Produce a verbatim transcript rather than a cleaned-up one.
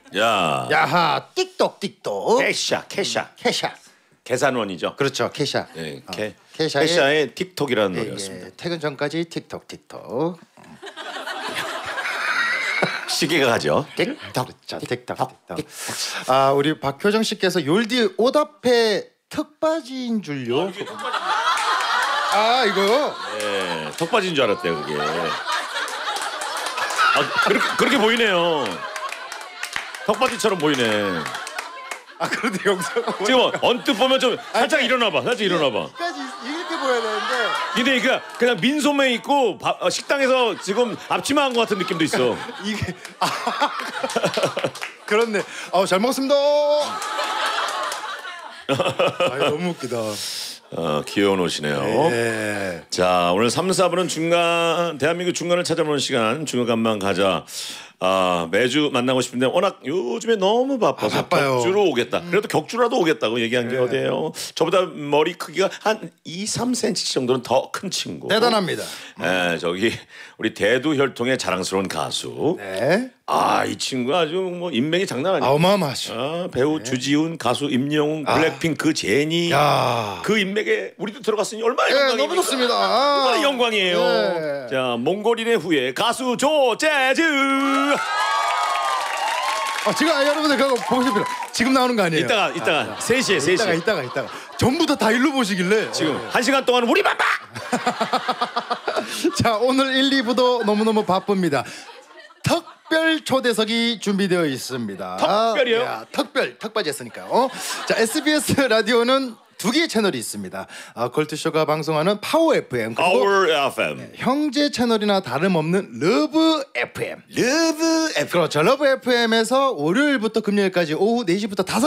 야, 야하 틱톡 틱톡. 캐샤, 캐샤, 캐샤. 계산원이죠. 그렇죠. 캐샤. 네, 어, 캐, 캐샤의, 캐샤의 틱톡이라는 예, 노래였습니다. 예, 퇴근 전까지 틱톡 틱톡. 시계가 가죠. 틱톡 자 틱톡 틱톡. 아 우리 박효정 씨께서 요일디 오답해 턱받이인 줄요. 아 이거 네, 턱 빠진 줄 알았대요 그게. 아, 그렇게, 그렇게 보이네요. 턱받이처럼 보이네. 아 그런데 여기서 지금 언뜻 보면 좀 살짝 일어나봐, 살짝 일어나봐. 끝까지 이렇게 보여야 되는데 근데 그냥 그냥 민소매 입고 밥, 어, 식당에서 지금 앞치마 한 것 같은 느낌도 있어. 이게 아 그렇네. 아잘 먹었습니다. 아 너무 웃기다. 어, 귀여운 옷이네요. 예. 자, 오늘 삼, 사 부는 중간 대한민국 중간을 찾아보는 시간 중간만 가자. 아, 매주 만나고 싶은데 워낙 요즘에 너무 바빠서 아, 바빠요. 격주로 오겠다. 그래도 격주라도 오겠다고 얘기한 게 네. 어디예요? 저보다 머리 크기가 한 이, 삼 센티미터 정도는 더 큰 친구. 대단합니다. 예, 저기 우리 대두 혈통의 자랑스러운 가수. 네. 아, 이 친구 아주 뭐 인맥이 장난 아니야. 아, 어마어마하죠. 아, 배우 주지훈, 가수 임영웅, 블랙핑크 제니. 야. 그 인맥에 우리도 들어갔으니 얼마나 예, 영광입니까? 너무 좋습니다. 얼마나 영광이에요. 예. 자, 몽골인의 후예 가수 조재즈. 아, 지금 아, 여러분들 그거 보고 싶어요. 지금 나오는 거 아니에요? 이따가 이따가 세 시에 세 이따가 시. 이따가 이따가 전부 다 다 일로 보시길래 지금 한 시간 동안 우리 바빠. 자 오늘 일, 이 부도 너무너무 바쁩니다. 특별 초대석이 준비되어 있습니다. 특별이요? 야, 특별 턱받이 했으니까요. 자 에스비에스 라디오는 두 개의 채널이 있습니다. 아, 걸투쇼가 방송하는 파워 에프엠 그리고 Our 에프엠. 형제 채널이나 다름없는 러브 에프엠. 러브 에프엠. 그렇죠. 러브 에프엠에서 월요일부터 금요일까지 오후 네 시부터 다섯